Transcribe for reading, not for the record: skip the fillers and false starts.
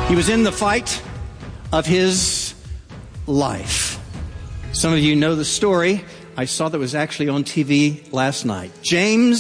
He was in the fight of his life. Some of you know the story. I saw that was actually on TV last night. James